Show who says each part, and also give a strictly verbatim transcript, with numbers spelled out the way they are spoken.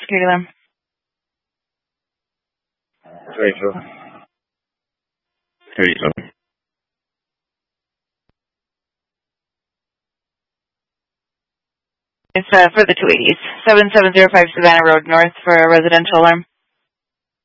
Speaker 1: security alarm.
Speaker 2: thirty-two. thirty-two.
Speaker 1: It's uh, for the two eighties. seven seven zero five Savannah Road North for a residential alarm.